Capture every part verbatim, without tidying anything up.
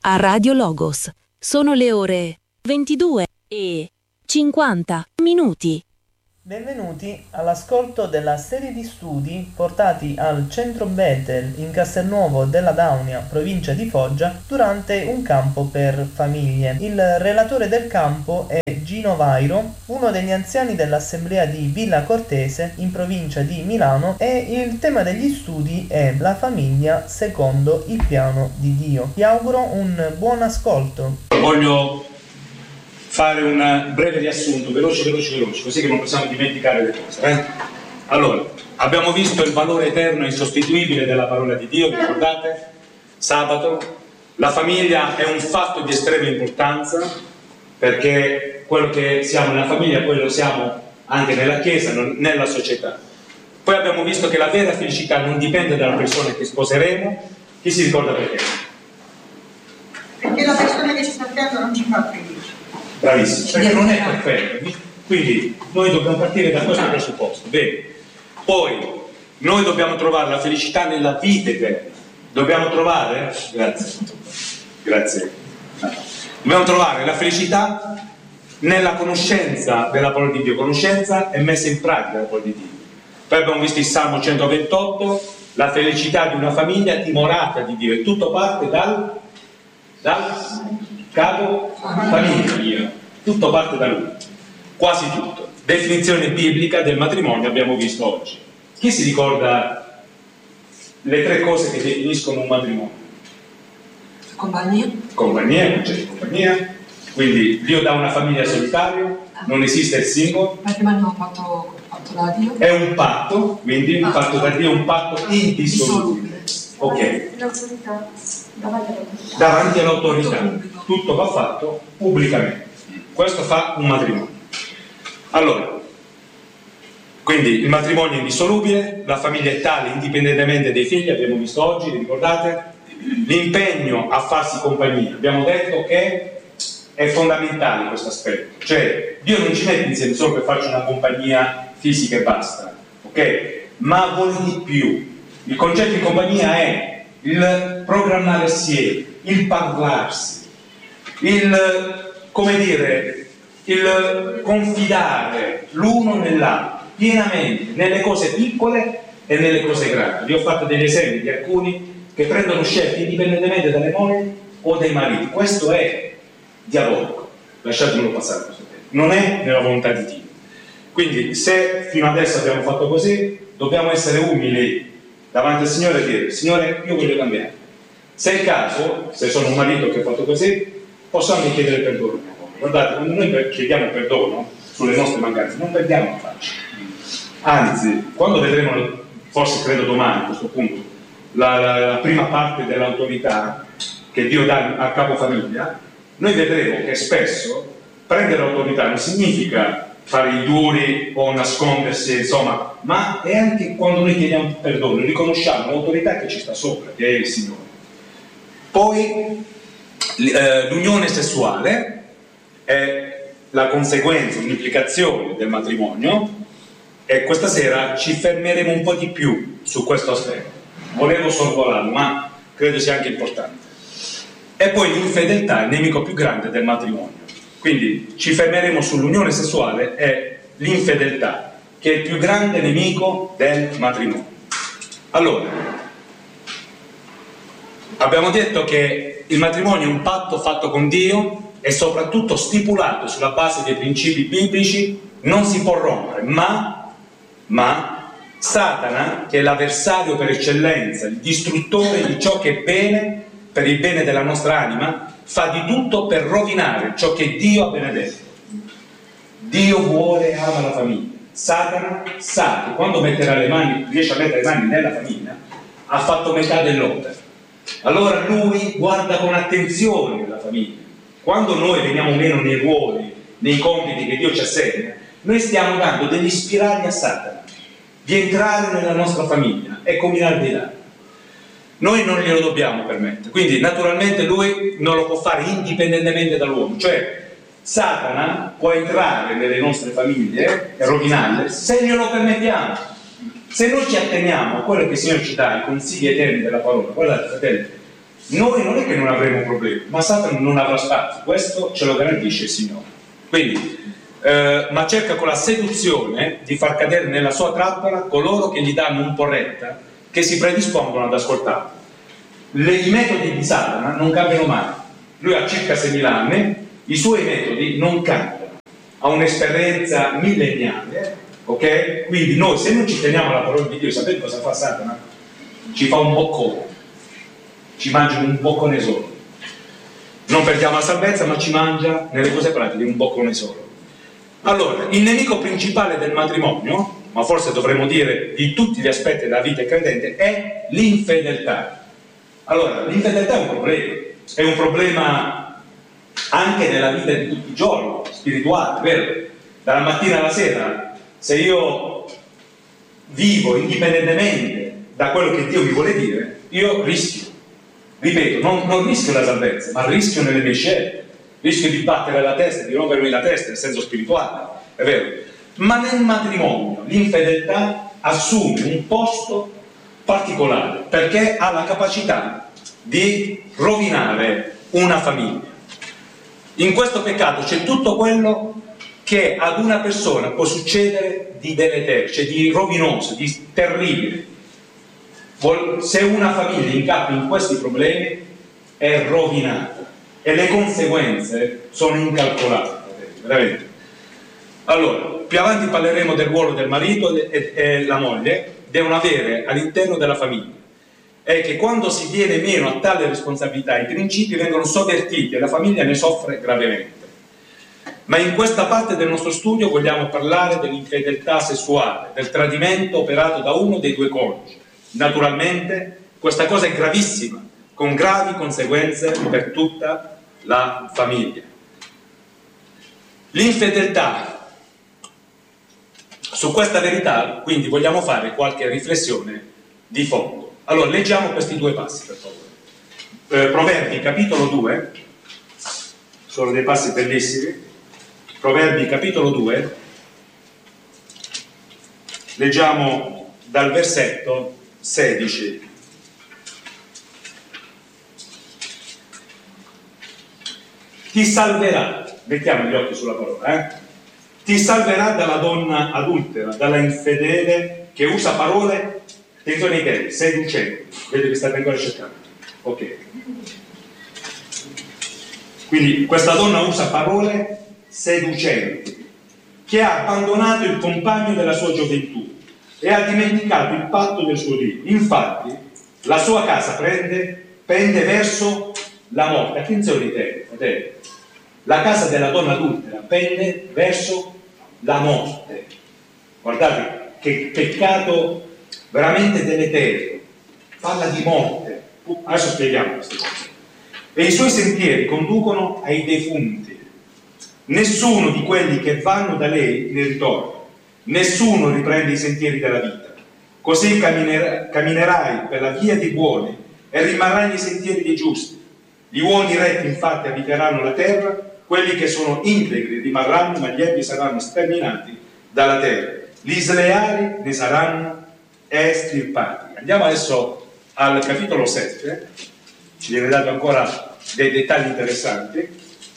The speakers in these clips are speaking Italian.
a Radio Logos. Sono le ore ventidue e cinquanta minuti. Benvenuti all'ascolto della serie di studi portati al Centro Bethel in Castelnuovo della Daunia, provincia di Foggia, durante un campo per famiglie. Il relatore del campo è Gino Vairo, uno degli anziani dell'assemblea di Villa Cortese in provincia di Milano, e il tema degli studi è la famiglia secondo il piano di Dio. Vi auguro un buon ascolto. Voglio fare un breve riassunto, veloce, veloce, veloce, così che non possiamo dimenticare le cose. Eh? Allora, abbiamo visto il valore eterno e insostituibile della parola di Dio, vi ricordate? Sabato. La famiglia è un fatto di estrema importanza, perché quello che siamo nella famiglia, poi lo siamo anche nella Chiesa, nella società. Poi abbiamo visto che la vera felicità non dipende dalla persona che sposeremo. Chi si ricorda perché? Perché la persona che ci sta accanto non ci fa felici. Bravissimo, perché non è perfetto, quindi noi dobbiamo partire da questo presupposto. Bene. Poi noi dobbiamo trovare la felicità nella vita eterna, dobbiamo trovare, grazie, grazie, dobbiamo trovare la felicità nella conoscenza della parola di Dio, conoscenza e messa in pratica della parola di Dio. Poi abbiamo visto il Salmo centoventotto, la felicità di una famiglia dimorata di Dio, e tutto parte dal, dal capo famiglia, tutto parte da lui, quasi tutto. Definizione biblica del matrimonio abbiamo visto oggi. Chi si ricorda le tre cose che definiscono un matrimonio? Compagnia. Compagnia, non c'è compagnia, quindi Dio dà una famiglia solitaria, non esiste il singolo. Matrimonio è un patto, patto da Dio. È un patto, quindi un patto da Dio è un patto indissolubile. Ok. L'autorità davanti all'autorità. Davanti all'autorità. Tutto va fatto pubblicamente. Questo fa un matrimonio. Allora, quindi il matrimonio è indissolubile, la famiglia è tale indipendentemente dai figli, abbiamo visto oggi, vi ricordate? L'impegno a farsi compagnia, abbiamo detto che è fondamentale questo aspetto, cioè Dio non ci mette insieme solo per farci una compagnia fisica e basta, ok? Ma vuole di più. Il concetto di compagnia è il programmare assieme, il parlarsi, il, come dire, il confidare l'uno nell'altro pienamente nelle cose piccole e nelle cose grandi. Vi ho fatto degli esempi di alcuni che prendono scelte indipendentemente dalle mogli o dai mariti. Questo è diabolico, lasciatemelo passare questo tempo, non è nella volontà di Dio. Quindi se fino adesso abbiamo fatto così, dobbiamo essere umili davanti al Signore e dire: Signore, io voglio cambiare. Se è il caso, se sono un marito che ha fatto così, posso anche chiedere perdono. Guardate, quando noi chiediamo perdono sulle nostre mancanze, non perdiamo la faccia. Anzi, quando vedremo, forse credo domani a questo punto, la, la, la prima parte dell'autorità che Dio dà a capo famiglia, noi vedremo che spesso prendere l'autorità non significa fare i duri o nascondersi, insomma, ma è anche quando noi chiediamo perdono, riconosciamo l'autorità che ci sta sopra, che è il Signore. Poi eh, l'unione sessuale è la conseguenza, un'implicazione del matrimonio, e questa sera ci fermeremo un po' di più su questo aspetto. Volevo sorvolarlo, ma credo sia anche importante. E poi l'infedeltà è il nemico più grande del matrimonio. Quindi ci fermeremo sull'unione sessuale e l'infedeltà, che è il più grande nemico del matrimonio. Allora, abbiamo detto che il matrimonio è un patto fatto con Dio e soprattutto stipulato sulla base dei principi biblici, non si può rompere, ma, ma Satana, che è l'avversario per eccellenza, il distruttore di ciò che è bene per il bene della nostra anima, fa di tutto per rovinare ciò che Dio ha benedetto. Dio vuole e ama la famiglia. Satana sa che quando metterà le mani, riesce a mettere le mani nella famiglia, ha fatto metà dell'opera. Allora lui guarda con attenzione la famiglia. Quando noi veniamo meno nei ruoli, nei compiti che Dio ci assegna, noi stiamo dando degli spiragli a Satana di entrare nella nostra famiglia e combinare dei danni. Noi non glielo dobbiamo permettere, quindi naturalmente lui non lo può fare indipendentemente dall'uomo, cioè Satana può entrare nelle nostre famiglie e rovinarle se glielo permettiamo. Se noi ci atteniamo a quello che il Signore ci dà, i consigli eterni della parola, guardate fratelli, noi non è che non avremo un problema, ma Satana non avrà spazio, questo ce lo garantisce il Signore. Quindi, eh, ma cerca con la seduzione di far cadere nella sua trappola coloro che gli danno un po' retta, che si predispongono ad ascoltare. Le, I metodi di Satana non cambiano mai. Lui ha circa seimila anni, i suoi metodi non cambiano, ha un'esperienza millenniale, ok? Quindi noi, se non ci teniamo alla parola di Dio, sapete cosa fa Satana? Ci fa un boccone, ci mangia un boccone solo. Non perdiamo la salvezza, ma ci mangia nelle cose pratiche un boccone solo. Allora, il nemico principale del matrimonio, ma forse dovremmo dire di tutti gli aspetti della vita credente, è l'infedeltà. Allora, l'infedeltà è un problema, è un problema anche nella vita di tutti i giorni, spirituale, vero? Dalla mattina alla sera, se io vivo indipendentemente da quello che Dio mi vuole dire, io rischio. Ripeto, non, non rischio la salvezza, ma rischio nelle mie scelte, rischio di battere la testa, di rompermi la testa nel senso spirituale, è vero? Ma nel matrimonio l'infedeltà assume un posto particolare perché ha la capacità di rovinare una famiglia. In questo peccato c'è tutto quello che ad una persona può succedere di deleterio, cioè di rovinoso, di terribile. Se una famiglia incappa in questi problemi è rovinata e le conseguenze sono incalcolabili, veramente. Allora, più avanti parleremo del ruolo del marito e, e la moglie devono avere all'interno della famiglia, è che quando si viene meno a tale responsabilità i principi vengono sovvertiti e la famiglia ne soffre gravemente. Ma in questa parte del nostro studio vogliamo parlare dell'infedeltà sessuale, del tradimento operato da uno dei due coniugi. Naturalmente questa cosa è gravissima, con gravi conseguenze per tutta la famiglia. L'infedeltà, su questa verità quindi vogliamo fare qualche riflessione di fondo. Allora leggiamo questi due passi per favore. Eh, Proverbi capitolo due, sono dei passi bellissimi. Proverbi capitolo due, leggiamo dal versetto sedici. Ti salverà, mettiamo gli occhi sulla parola, eh? Ti salverà dalla donna adultera, dalla infedele che usa parole, attenzione ai termini, seducenti. Vedete che state ancora cercando. Ok. Quindi questa donna usa parole seducenti, che ha abbandonato il compagno della sua gioventù e ha dimenticato il patto del suo Dio. Infatti la sua casa prende, pende verso la morte. Attenzione ai termini, fratelli. La casa della donna adultera pende verso la morte. Guardate che peccato veramente deleterio, parla di morte. Adesso spieghiamo queste cose. E i suoi sentieri conducono ai defunti. Nessuno di quelli che vanno da lei ne ritorna, nessuno riprende i sentieri della vita. Così camminer- camminerai per la via dei buoni e rimarrai nei sentieri dei giusti. Gli uomini retti infatti abiteranno la terra, quelli che sono integri rimarranno, ma gli erbi saranno sterminati dalla terra. Gli sleali ne saranno estirpati. Andiamo adesso al capitolo sette, ci viene dato ancora dei dettagli interessanti.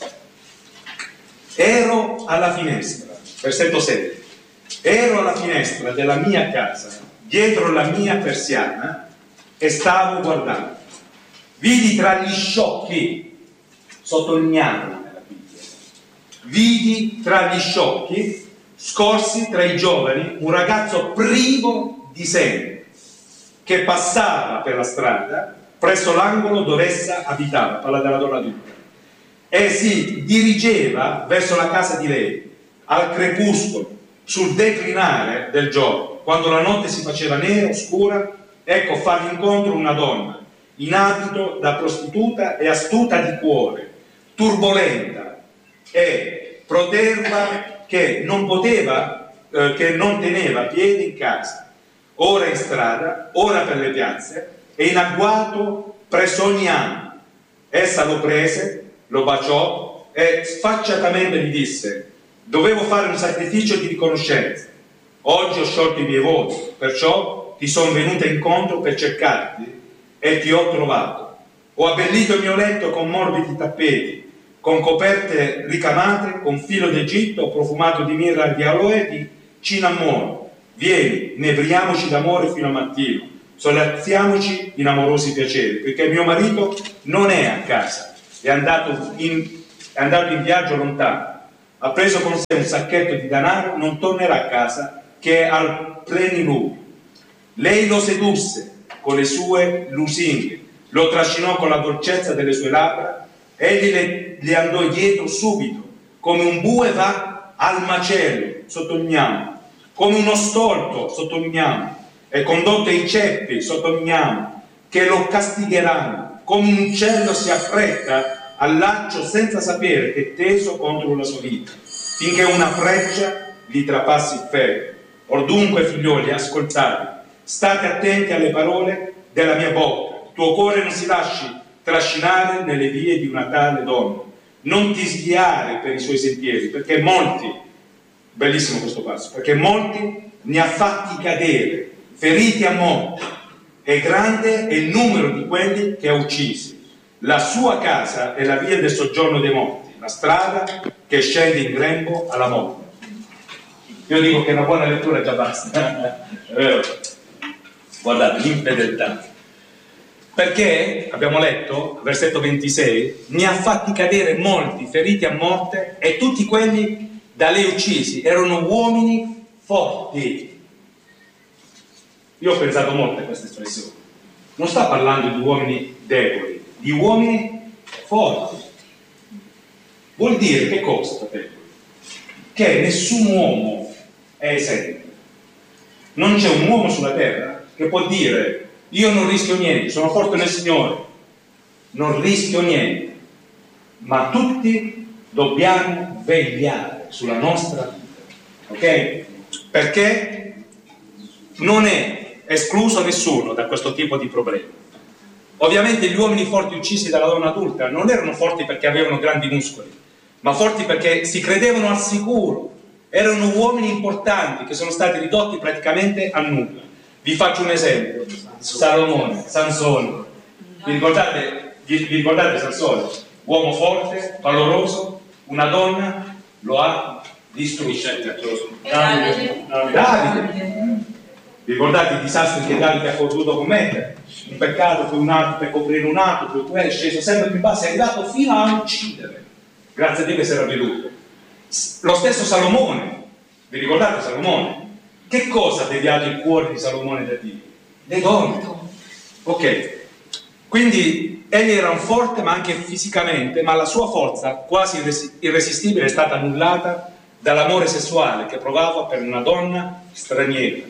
Ero alla finestra, versetto sette, ero alla finestra della mia casa, dietro la mia persiana, e stavo guardando. Vidi tra gli sciocchi, sottolineiamo nella Bibbia, vidi tra gli sciocchi, scorsi tra i giovani, un ragazzo privo di senno, che passava per la strada, presso l'angolo dove essa abitava, parla della donna adulta, e si dirigeva verso la casa di lei, al crepuscolo, sul declinare del giorno, quando la notte si faceva nera, scura, ecco fargli incontro una donna, in abito da prostituta e astuta di cuore, turbolenta e proterva, che non poteva, eh, che non teneva piede in casa, ora in strada, ora per le piazze, e in agguato presso ogni anno. Essa lo prese, lo baciò e sfacciatamente gli disse: dovevo fare un sacrificio di riconoscenza, oggi ho sciolto i miei voti, perciò ti sono venuta incontro per cercarti e ti ho trovato. Ho abbellito il mio letto con morbidi tappeti, con coperte ricamate, con filo d'Egitto profumato di mirra e di aloe e di cinnamone. Vieni, inebriamoci d'amore fino al mattino, solazziamoci in amorosi piaceri, perché mio marito non è a casa, è andato in, è andato in viaggio lontano, ha preso con sé un sacchetto di denaro, non tornerà a casa che è al plenilunio. Lei lo sedusse con le sue lusinghe, lo trascinò con la dolcezza delle sue labbra, egli le, le andò dietro subito, come un bue va al macello, sottolineiamo, come uno stolto, sottolineiamo, e condotte i ceppi, sottolineiamo, che lo castigheranno, come un uccello si affretta al laccio senza sapere che è teso contro la sua vita, finché una freccia gli trapassi il ferro. Or dunque, figlioli, ascoltate, state attenti alle parole della mia bocca, il tuo cuore non si lasci trascinare nelle vie di una tale donna, non ti sviare per i suoi sentieri, perché molti, bellissimo questo passo, perché molti ne ha fatti cadere, feriti a morte, e grande è il numero di quelli che ha uccisi. La sua casa è la via del soggiorno dei morti, la strada che scende in grembo alla morte. Io dico che una buona lettura già basta, è vero? Guardate, l'infedeltà. Perché, abbiamo letto, versetto ventisei, ne ha fatti cadere molti, feriti a morte, e tutti quelli da lei uccisi erano uomini forti. Io ho pensato molto a questa espressione. Non sta parlando di uomini deboli, di uomini forti. Vuol dire che cosa, fratello? Che nessun uomo è esente. Non c'è un uomo sulla terra che può dire: io non rischio niente, sono forte nel Signore, non rischio niente. Ma tutti dobbiamo vegliare sulla nostra vita, ok? Perché non è escluso nessuno da questo tipo di problemi. Ovviamente gli uomini forti uccisi dalla donna adulta non erano forti perché avevano grandi muscoli, ma forti perché si credevano al sicuro. Erano uomini importanti che sono stati ridotti praticamente a nulla. Vi faccio un esempio: Salomone, Sansone. Vi ricordate, vi, vi ricordate Sansone? Uomo forte, valoroso, una donna lo ha distrutto. Davide. Davide. Vi ricordate i disastri che Davide ha potuto commettere? Un peccato, poi un altro per coprire un altro, poi è sceso sempre più in basso, è arrivato fino a uccidere. Grazie a Dio che si era veduto. Lo stesso Salomone, vi ricordate Salomone? Che cosa ha deviato il cuore di Salomone da Dio? Le donne. Ok, quindi egli era un forte ma anche fisicamente, ma la sua forza quasi irresistibile è stata annullata dall'amore sessuale che provava per una donna straniera.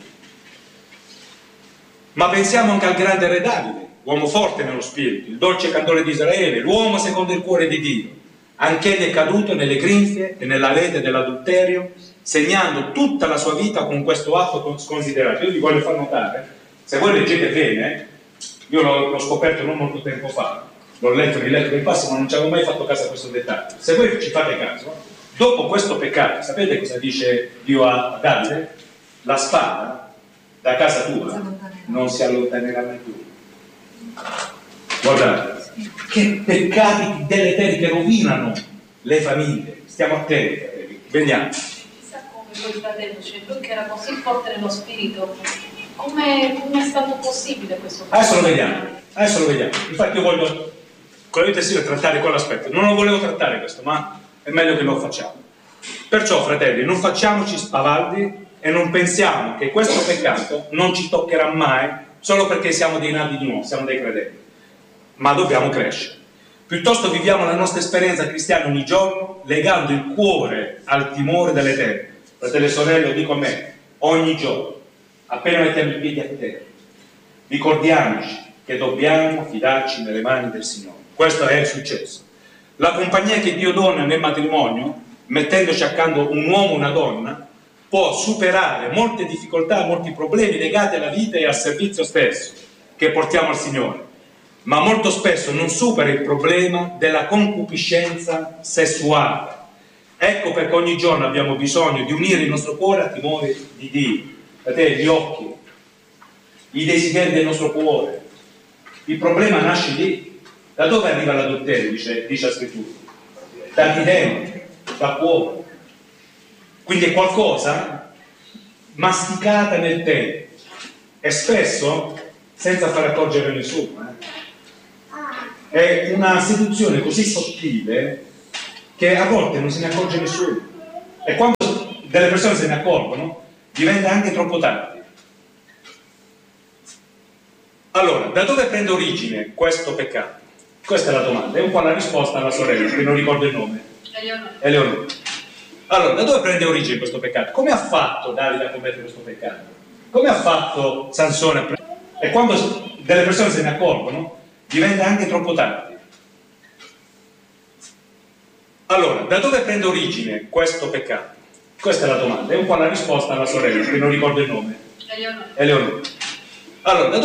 Ma pensiamo anche al grande re Davide, uomo forte nello spirito, il dolce candore di Israele, l'uomo secondo il cuore di Dio. Anch'egli è caduto nelle grinfie e nella rete dell'adulterio, segnando tutta la sua vita con questo atto sconsiderato. Io vi voglio far notare, se voi leggete bene, io l'ho, l'ho scoperto non molto tempo fa, l'ho letto, riletto in passato, ma non ci avevo mai fatto caso a questo dettaglio. Se voi ci fate caso, dopo questo peccato, sapete cosa dice Dio a Davide? La spada da casa tua non si allontanerà mai più. Guardate, che peccati deleteri che rovinano le famiglie. Stiamo attenti, fratelli. Vediamo. Chissà come quel fratello, cioè lui che era così forte nello spirito, come è stato possibile questo? Adesso lo vediamo, adesso lo vediamo. Infatti io voglio, con la vita sì, trattare quell'aspetto. Non lo volevo trattare questo, ma è meglio che lo facciamo. Perciò, fratelli, non facciamoci spavaldi e non pensiamo che questo peccato non ci toccherà mai solo perché siamo dei nati di nuovo, siamo dei credenti. Ma dobbiamo crescere. Piuttosto viviamo la nostra esperienza cristiana ogni giorno, legando il cuore al timore dell'Eterno. Fratelli e sorelle, lo dico a me, ogni giorno, appena mettiamo i piedi a terra, ricordiamoci che dobbiamo fidarci nelle mani del Signore. Questo è il successo. La compagnia che Dio dona nel matrimonio, mettendoci accanto un uomo e una donna, può superare molte difficoltà, molti problemi legati alla vita e al servizio stesso che portiamo al Signore. Ma molto spesso non supera il problema della concupiscenza sessuale. Ecco perché ogni giorno abbiamo bisogno di unire il nostro cuore al timore di Dio. Vedete, gli occhi, i desideri del nostro cuore. Il problema nasce lì. Da dove arriva l'adulterio, dice, dice la scrittura? Da chi demoni, da cuore. Quindi è qualcosa masticata nel tempo e spesso senza far accorgere nessuno. Eh. È una seduzione così sottile che a volte non se ne accorge nessuno. E quando delle persone se ne accorgono, diventa anche troppo tardi. Allora, da dove prende origine questo peccato? Questa è la domanda, è un po' la risposta alla sorella, che non ricordo il nome. Eleonora. Eleonora. Allora, da dove prende origine questo peccato? Come ha fatto Davide a commettere questo peccato? Come ha fatto Sansone a prendere? E quando delle persone se ne accorgono, diventa anche troppo tardi. Allora, da dove prende origine questo peccato? Questa è la domanda, è un po' la risposta alla sorella, che non ricordo il nome. Eleonora. Eleonora. Allora, da